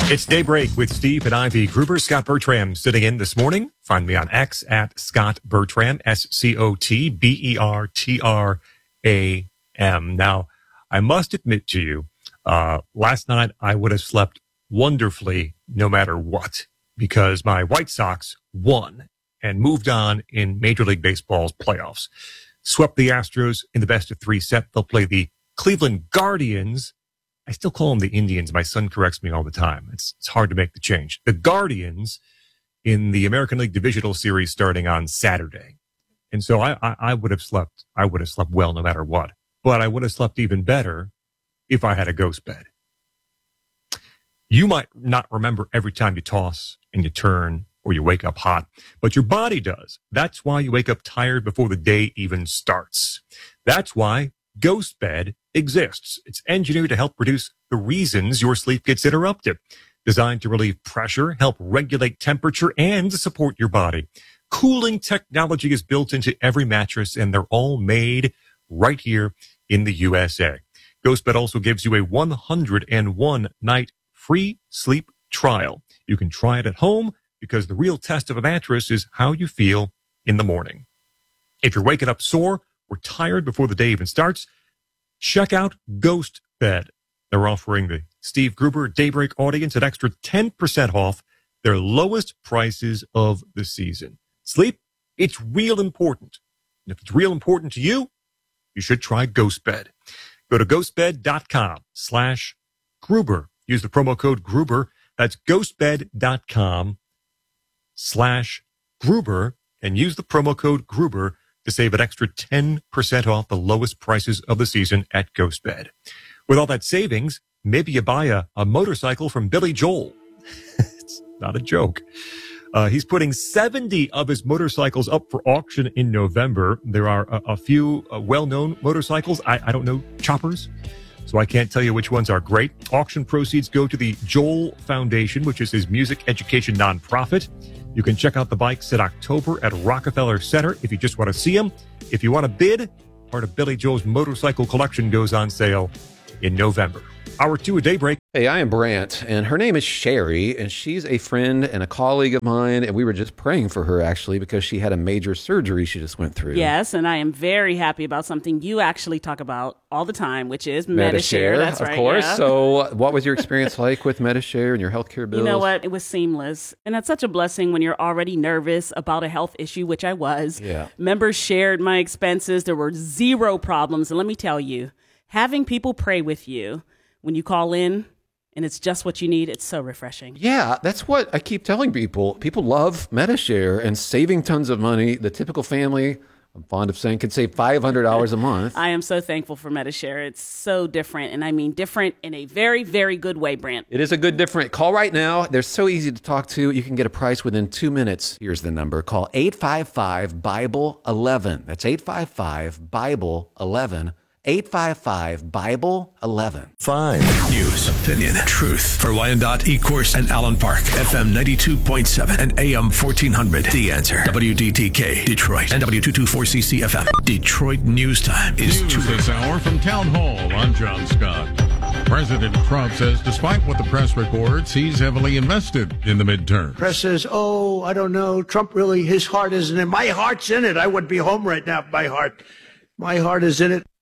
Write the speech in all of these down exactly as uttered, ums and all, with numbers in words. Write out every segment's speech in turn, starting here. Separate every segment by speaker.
Speaker 1: It's Daybreak with Steve and Ivy Gruber. Scott Bertram sitting in this morning. Find me on X at Scott Bertram, S C O T B E R T R A M. Now, I must admit to you, uh, last night I would have slept wonderfully no matter what, because my White Sox won and moved on in Major League Baseball's playoffs. Swept the Astros in the best of three set. They'll play the Cleveland Guardians. I still call them the Indians. My son corrects me all the time. It's, it's hard to make the change. The Guardians in the American League Divisional Series starting on Saturday. And so I, I, I would have slept, I would have slept well no matter what. But I would have slept even better if I had a ghost bed. You might not remember every time you toss and you turn or you wake up hot, but your body does. That's why you wake up tired before the day even starts. That's why Ghost Bed exists. It's engineered to help reduce the reasons your sleep gets interrupted. Designed to relieve pressure, help regulate temperature, and support your body. Cooling technology is built into every mattress, and they're all made right here in the U S A. Ghost Bed also gives you a one hundred one night free sleep trial. You can try it at home because the real test of a mattress is how you feel in the morning. If you're waking up sore or tired before the day even starts, check out Ghost Bed. They're offering the Steve Gruber Daybreak audience an extra ten percent off their lowest prices of the season. Sleep, it's real important. And if it's real important to you, you should try Ghost Bed. Go to ghostbed.com slash Gruber. Use the promo code Gruber. That's ghostbed.com slash Gruber and use the promo code Gruber to save an extra ten percent off the lowest prices of the season at Ghost Bed. With all that savings, maybe you buy a, a motorcycle from Billy Joel. It's not a joke. Uh, he's putting seventy of his motorcycles up for auction in November. There are a, a few uh, well-known motorcycles. I, I don't know, choppers. So I can't tell you which ones are great. Auction proceeds go to the Joel Foundation, which is his music education nonprofit. You can check out the bikes in October at Rockefeller Center if you just want to see them. If you want to bid, part of Billy Joel's motorcycle collection goes on sale in November. Hour two, a Daybreak.
Speaker 2: Hey, I am Brant, and her name is Sherry, and she's a friend and a colleague of mine, and we were just praying for her, actually, because she had a major surgery she just went through.
Speaker 3: Yes, and I am very happy about something you actually talk about all the time, which is Medi-Share.
Speaker 2: Medi-Share,
Speaker 3: That's
Speaker 2: of
Speaker 3: right,
Speaker 2: course.
Speaker 3: yeah.
Speaker 2: So what was your experience like with Medi-Share and your healthcare bills?
Speaker 3: You know what? It was seamless, and it's such a blessing when you're already nervous about a health issue, which I was.
Speaker 2: Yeah.
Speaker 3: Members shared my expenses. There were zero problems, and let me tell you, having people pray with you when you call in, and it's just what you need, it's so refreshing.
Speaker 2: Yeah, that's what I keep telling people. People love Medi-Share and saving tons of money. The typical family, I'm fond of saying, can save five hundred dollars a month.
Speaker 3: I am so thankful for Medi-Share. It's so different, and I mean different in a very, very good way, Brant.
Speaker 2: It is a good different. Call right now. They're so easy to talk to. You can get a price within two minutes. Here's the number. Call eight five five, Bible eleven. That's eight five five, Bible eleven. eight five five, Bible eleven.
Speaker 4: Five. News, opinion, truth. For Wyandotte, Ecorse, and Allen Park. F M ninety-two point seven and A M fourteen hundred. The Answer. W D T K, Detroit. And W two twenty-four C C F M. Detroit News Time is
Speaker 5: News
Speaker 4: two.
Speaker 5: this hour from Town Hall. I'm John Scott. President Trump says despite what the press reports, he's heavily invested in the midterms.
Speaker 6: Press says, oh, I don't know. Trump really, his heart isn't in it. My heart's in it. I would be home right now if my heart. My heart is in it.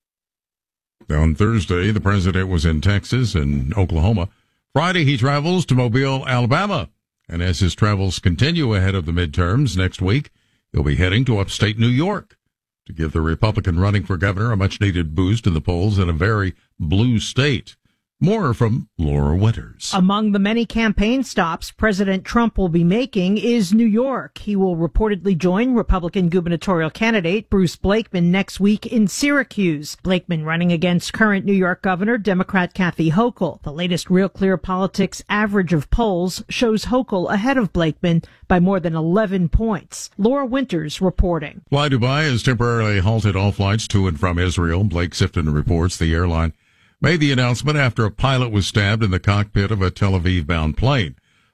Speaker 5: On Thursday, the president was in Texas and Oklahoma. Friday, he travels to Mobile, Alabama. And as his travels continue ahead of the midterms next week, he'll be heading to upstate New York to give the Republican running for governor a much-needed boost in the polls in a very blue state. More from Laura Winters.
Speaker 7: Among the many campaign stops President Trump will be making is New York. He will reportedly join Republican gubernatorial candidate Bruce Blakeman next week in Syracuse. Blakeman running against current New York Governor Democrat Kathy Hochul. The latest Real Clear Politics average of polls shows Hochul ahead of Blakeman by more than eleven points. Laura Winters reporting.
Speaker 5: Fly Dubai has temporarily halted all flights to and from Israel. Blake Sifton reports the airline made the announcement after a pilot was stabbed in the cockpit of a Tel Aviv-bound plane.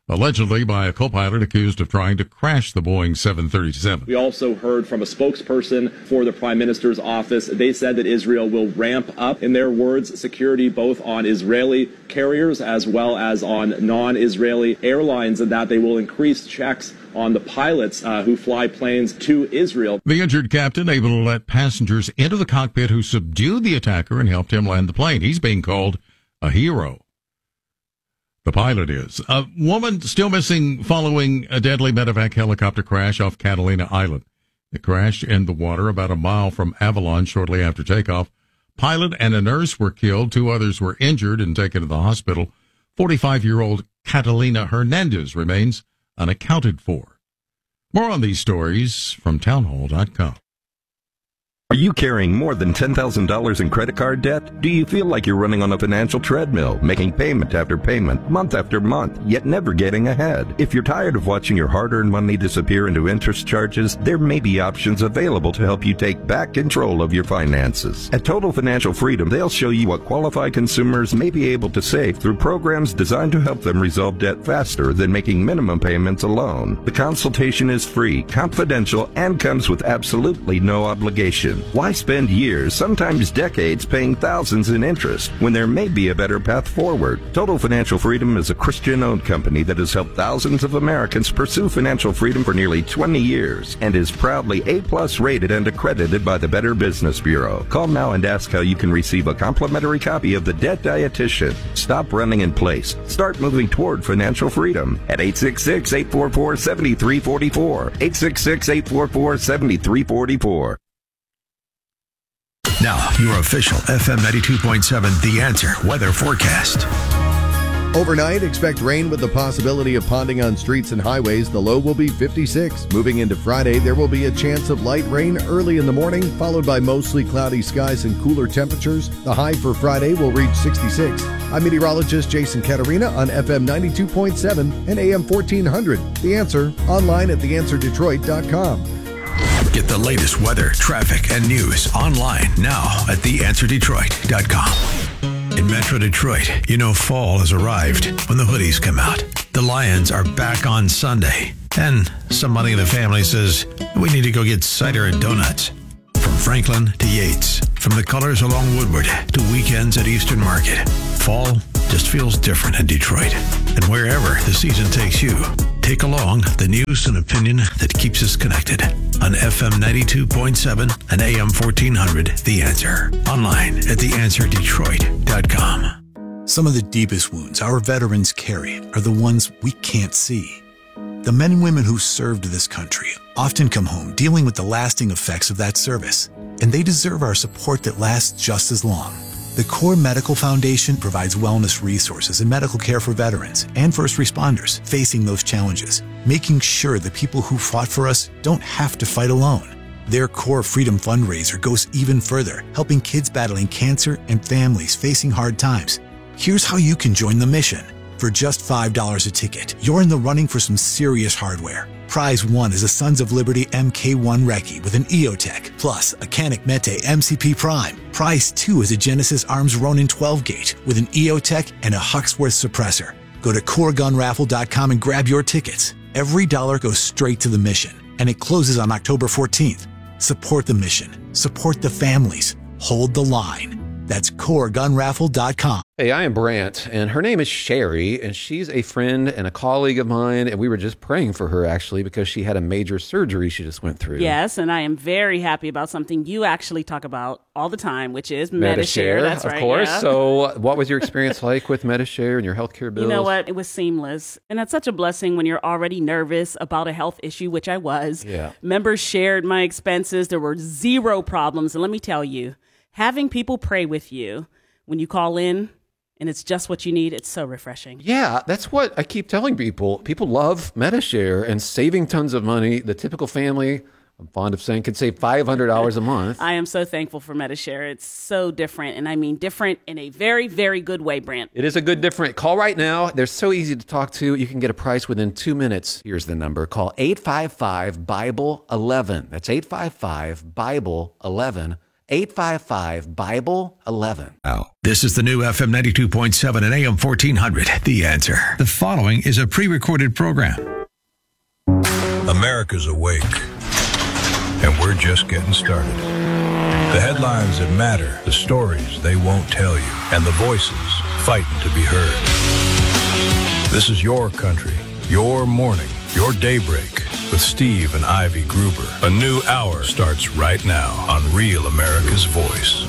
Speaker 5: allegedly by a co-pilot accused of trying to crash the Boeing seven thirty-seven.
Speaker 8: We also heard from a spokesperson for the Prime Minister's office. They said that Israel will ramp up, in their words, security both on Israeli carriers as well as on non-Israeli airlines, and that they will increase checks on the pilots uh, who fly planes to Israel.
Speaker 5: The injured captain able to let passengers into the cockpit who subdued the attacker and helped him land the plane. He's being called a hero. The pilot is. A woman still missing following a deadly medevac helicopter crash off Catalina Island. It crashed in the water about a mile from Avalon shortly after takeoff. Pilot and a nurse were killed. Two others were injured and taken to the hospital. forty-five-year-old Catalina Hernandez remains unaccounted for. More on these stories from townhall dot com.
Speaker 9: Are you carrying more than ten thousand dollars in credit card debt? Do you feel like you're running on a financial treadmill, making payment after payment, month after month, yet never getting ahead? If you're tired of watching your hard-earned money disappear into interest charges, there may be options available to help you take back control of your finances. At Total Financial Freedom, they'll show you what qualified consumers may be able to save through programs designed to help them resolve debt faster than making minimum payments alone. The consultation is free, confidential, and comes with absolutely no obligation. Why spend years, sometimes decades, paying thousands in interest when there may be a better path forward? Total Financial Freedom is a Christian-owned company that has helped thousands of Americans pursue financial freedom for nearly twenty years and is proudly A-plus rated and accredited by the Better Business Bureau. Call now and ask how you can receive a complimentary copy of The Debt Dietitian. Stop running in place. Start moving toward financial freedom at eight six six, eight four four, seven three four four. eight six six, eight four four, seven three four four.
Speaker 4: Now, your official F M ninety-two point seven The Answer weather forecast.
Speaker 10: Overnight, expect rain with the possibility of ponding on streets and highways. The low will be fifty-six. Moving into Friday, there will be a chance of light rain early in the morning, followed by mostly cloudy skies and cooler temperatures. The high for Friday will reach sixty-six. I'm meteorologist Jason Katarina on F M ninety-two point seven and A M fourteen hundred. The Answer, online at the answer detroit dot com.
Speaker 4: Get the latest weather, traffic, and news online now at the answer detroit dot com. In Metro Detroit, you know fall has arrived when the hoodies come out. The Lions are back on Sunday. And somebody in the family says, we need to go get cider and donuts. From Franklin to Yates, from the colors along Woodward to weekends at Eastern Market, fall just feels different in Detroit. And wherever the season takes you, take along the news and opinion that keeps us connected on F M ninety-two point seven and A M fourteen hundred. The Answer. Online at the answer detroit dot com.
Speaker 11: Some of the deepest wounds our veterans carry are the ones we can't see. The men and women who served this country often come home dealing with the lasting effects of that service, and they deserve our support that lasts just as long. The Core Medical Foundation provides wellness resources and medical care for veterans and first responders facing those challenges, making sure the people who fought for us don't have to fight alone. Their Core Freedom fundraiser goes even further, helping kids battling cancer and families facing hard times. Here's how you can join the mission. For just five dollars a ticket, you're in the running for some serious hardware. Prize one is a Sons of Liberty M K one Recce with an EOTech, plus a Canik Mete M C P Prime. Prize two is a Genesis Arms Ronin twelve gauge with an EOTech and a Huxworth suppressor. Go to core gun raffle dot com and grab your tickets. Every dollar goes straight to the mission, and it closes on October fourteenth. Support the mission. Support the families. Hold the line. That's core gun raffle dot com.
Speaker 2: Hey, I am Brant, and her name is Sherry, and she's a friend and a colleague of mine, and we were just praying for her, actually, because she had a major surgery she just went through.
Speaker 3: Yes, and I am very happy about something you actually talk about all the time, which is Medi-Share. That's
Speaker 2: of
Speaker 3: right,
Speaker 2: course.
Speaker 3: yeah.
Speaker 2: So what was your experience like with Medi-Share and your healthcare bills?
Speaker 3: You know what? It was seamless, and that's such a blessing when you're already nervous about a health issue, which I was.
Speaker 2: Yeah.
Speaker 3: Members shared my expenses. There were zero problems, and let me tell you, having people pray with you when you call in, and it's just what you need, it's so refreshing.
Speaker 2: Yeah, that's what I keep telling people. People love Medi-Share and saving tons of money. The typical family, I'm fond of saying, could save five hundred dollars a month.
Speaker 3: I am so thankful for Medi-Share. It's so different, and I mean different in a very, very good way, Brant.
Speaker 2: It is a good different. Call right now. They're so easy to talk to. You can get a price within two minutes. Here's the number. Call eight five five, Bible eleven. That's eight five five, Bible eleven. eight five five, Bible eleven.
Speaker 4: Now, this is the new F M ninety-two point seven and A M fourteen hundred. The Answer. The following is a pre-recorded program.
Speaker 12: America's awake, and we're just getting started. The headlines that matter, the stories they won't tell you, and the voices fighting to be heard. This is your country, your morning, your daybreak with Steve and Ivy Gruber. A new hour starts right now on Real America's Voice.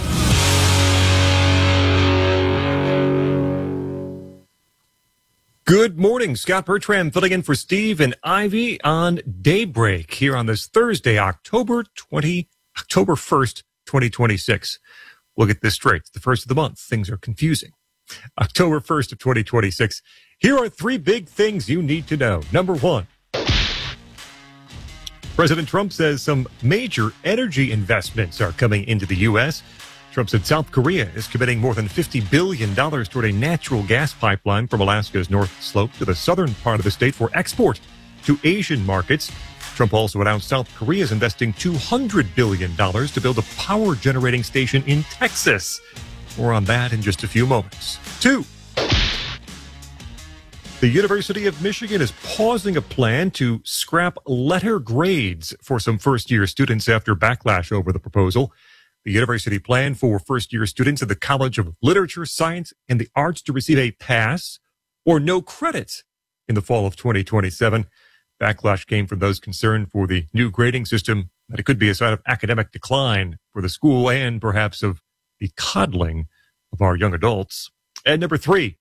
Speaker 1: Good morning. Scott Bertram filling in for Steve and Ivy on Daybreak here on this Thursday, October twentieth, October first, twenty twenty-six. We'll get this straight. It's the first of the month. Things are confusing. October first of twenty twenty-six. Here are three big things you need to know. Number one, President Trump says some major energy investments are coming into the U S. Trump said South Korea is committing more than fifty billion dollars toward a natural gas pipeline from Alaska's North Slope to the southern part of the state for export to Asian markets. Trump also announced South Korea is investing two hundred billion dollars to build a power generating station in Texas. More on that in just a few moments. Two, the University of Michigan is pausing a plan to scrap letter grades for some first-year students after backlash over the proposal. The university planned for first-year students at the College of Literature, Science, and the Arts to receive a pass or no credit in the fall of twenty twenty-seven. Backlash came from those concerned for the new grading system, that it could be a sign of academic decline for the school and perhaps of the coddling of our young adults. And number three,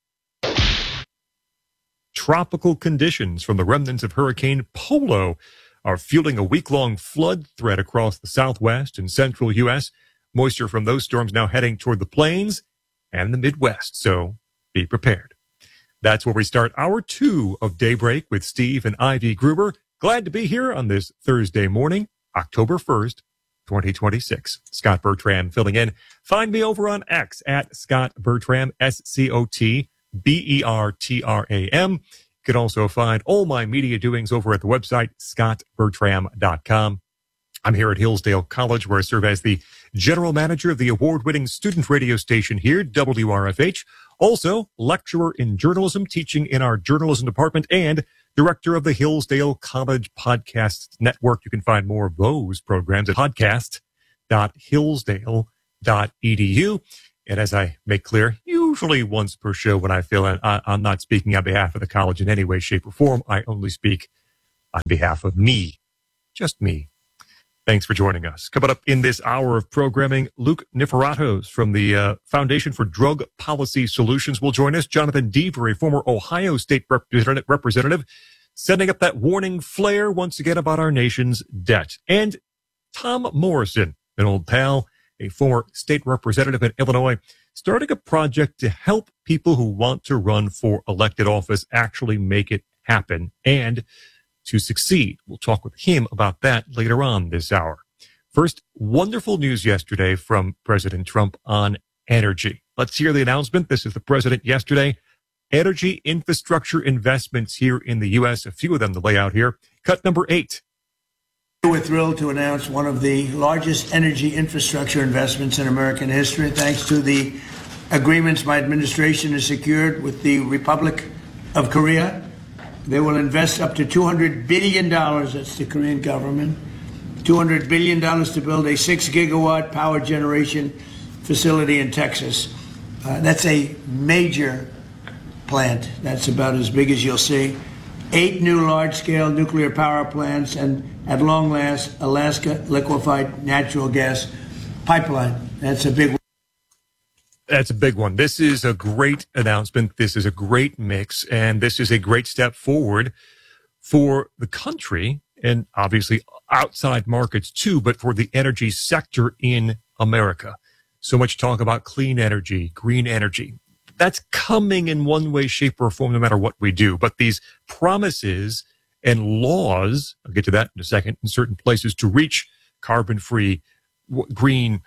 Speaker 1: tropical conditions from the remnants of Hurricane Polo are fueling a week-long flood threat across the southwest and central U S. Moisture from those storms now heading toward the plains and the Midwest, so be prepared. That's where we start hour two of Daybreak with Steve and Ivy Gruber. Glad to be here on this Thursday morning, October first, twenty twenty-six. Scott Bertram filling in. Find me over on X at Scott Bertram, S C O T B E R T R A M. You can also find all my media doings over at the website, scott bertram dot com. I'm here at Hillsdale College, where I serve as the general manager of the award-winning student radio station here, W R F H. Also, lecturer in journalism, teaching in our journalism department, and director of the Hillsdale College Podcast Network. You can find more of those programs at podcast dot hillsdale dot e d u. And as I make clear, usually once per show when I feel it, I, I'm not speaking on behalf of the college in any way, shape, or form. I only speak on behalf of me. Just me. Thanks for joining us. Coming up in this hour of programming, Luke Niforatos from the uh, Foundation for Drug Policy Solutions will join us. Jonathan Deaver, a former Ohio State representative, representative, setting up that warning flare once again about our nation's debt. And Tom Morrison, an old pal, a former state representative in Illinois, starting a project to help people who want to run for elected office actually make it happen and to succeed. We'll talk with him about that later on this hour. First, wonderful news yesterday from President Trump on energy. Let's hear the announcement. This is the president yesterday. Energy infrastructure investments here in the U S, a few of them to lay out here. Cut number eight.
Speaker 6: We're thrilled to announce one of the largest energy infrastructure investments in American history, thanks to the agreements my administration has secured with the Republic of Korea. They will invest up to two hundred billion dollars, that's the Korean government, two hundred billion dollars to build a six gigawatt power generation facility in Texas. Uh, that's a major plant. That's about as big as you'll see. Eight new large-scale nuclear power plants, and at long last, Alaska liquefied natural gas pipeline. That's a big one.
Speaker 1: That's a big one. This is a great announcement. This is a great mix, and this is a great step forward for the country and obviously outside markets too, but for the energy sector in America. So much talk about clean energy, green energy. That's coming in one way, shape, or form, no matter what we do. But these promises and laws, I'll get to that in a second, in certain places to reach carbon-free, w- green,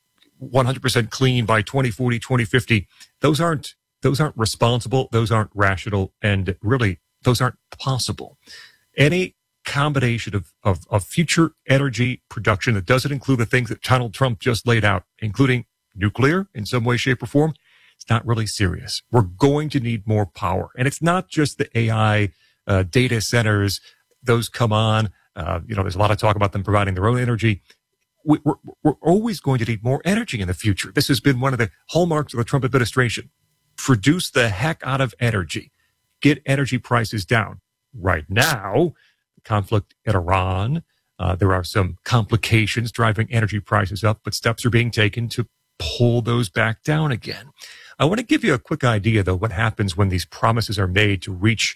Speaker 1: one hundred percent clean by twenty forty, twenty fifty, those aren't, those aren't responsible, those aren't rational, and really, those aren't possible. Any combination of, of, of future energy production that doesn't include the things that Donald Trump just laid out, including nuclear in some way, shape, or form, it's not really serious. We're going to need more power. And it's not just the A I uh, data centers. Those come on. Uh, you know, there's a lot of talk about them providing their own energy. We, we're, we're always going to need more energy in the future. This has been one of the hallmarks of the Trump administration. Produce the heck out of energy. Get energy prices down. Right now, the conflict in Iran, uh, there are some complications driving energy prices up, but steps are being taken to pull those back down again. I want to give you a quick idea, though, what happens when these promises are made to reach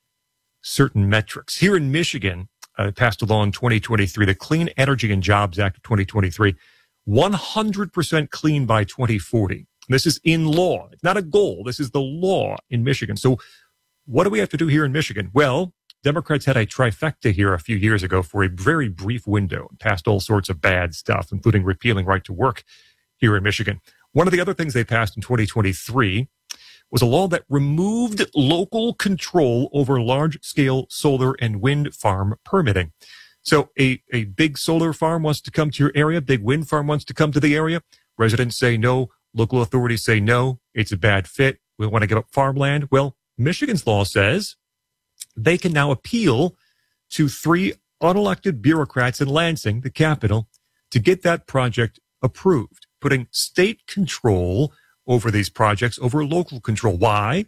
Speaker 1: certain metrics. Here in Michigan, uh, passed a law in twenty twenty-three, the Clean Energy and Jobs Act of twenty twenty-three, one hundred percent clean by twenty forty. This is in law. It's not a goal. This is the law in Michigan. So what do we have to do here in Michigan? Well, Democrats had a trifecta here a few years ago for a very brief window and passed all sorts of bad stuff, including repealing right to work here in Michigan. One of the other things they passed in twenty twenty-three was a law that removed local control over large-scale solar and wind farm permitting. So a, a big solar farm wants to come to your area, big wind farm wants to come to the area. Residents say no, local authorities say no, it's a bad fit, we want to give up farmland. Well, Michigan's law says they can now appeal to three unelected bureaucrats in Lansing, the capital, to get that project approved, putting state control over these projects over local control. Why?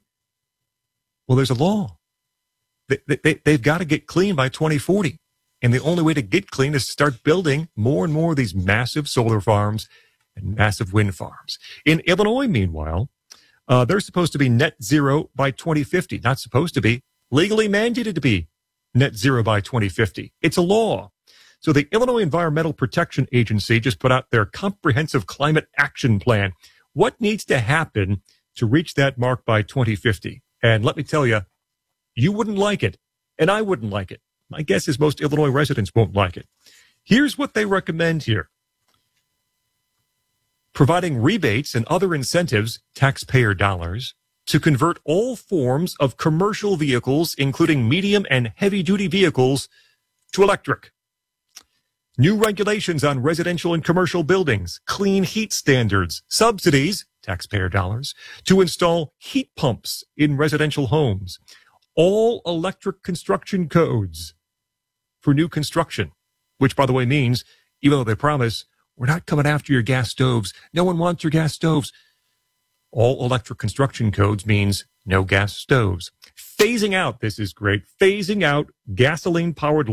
Speaker 1: Well, there's a law. They, they, they've got to get clean by twenty forty. And the only way to get clean is to start building more and more of these massive solar farms and massive wind farms. In Illinois, meanwhile, uh, they're supposed to be net zero by twenty fifty. Not supposed to be, legally mandated to be net zero by twenty fifty. It's a law. So the Illinois Environmental Protection Agency just put out their comprehensive climate action plan. What needs to happen to reach that mark by twenty fifty? And let me tell you, you wouldn't like it, and I wouldn't like it. My guess is most Illinois residents won't like it. Here's what they recommend here. Providing rebates and other incentives, taxpayer dollars, to convert all forms of commercial vehicles, including medium and heavy-duty vehicles, to electric. New regulations on residential and commercial buildings, clean heat standards, subsidies, taxpayer dollars, to install heat pumps in residential homes, all electric construction codes for new construction, which, by the way, means, even though they promise, we're not coming after your gas stoves, no one wants your gas stoves, all electric construction codes means no gas stoves. Phasing out, this is great, phasing out gasoline-powered